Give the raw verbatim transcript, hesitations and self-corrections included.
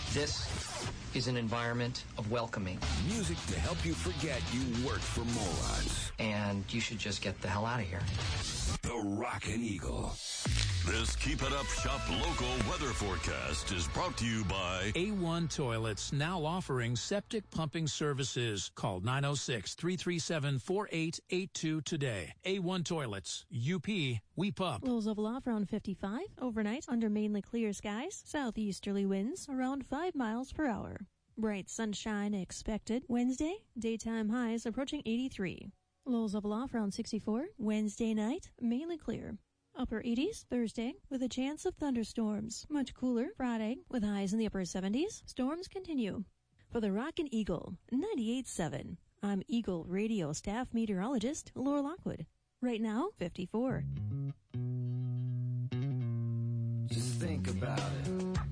This is an environment of welcoming. Music to help you forget you work for morons. And you should just get the hell out of here. The Rockin' Eagle. This Keep It Up Shop local weather forecast is brought to you by A one Toilets, now offering septic pumping services. Call nine oh six, three three seven, four eight eight two today. A one Toilets. U P, we pup. Lows of low around fifty-five. Overnight, under mainly clear skies. Southeasterly winds around five miles per hour. Bright sunshine expected. Wednesday, daytime highs approaching eighty-three. Lows of low around sixty-four. Wednesday night, mainly clear. Upper eighties Thursday with a chance of thunderstorms. Much cooler Friday with highs in the upper seventies. Storms continue. For the Rockin' Eagle ninety-eight point seven, I'm Eagle Radio staff meteorologist Laura Lockwood. Right now, fifty-four. Just think about it.